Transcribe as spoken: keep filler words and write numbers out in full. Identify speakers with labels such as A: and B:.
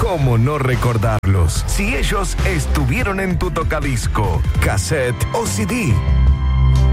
A: ¿Cómo no recordarlos si ellos estuvieron en tu tocadisco, cassette o C D?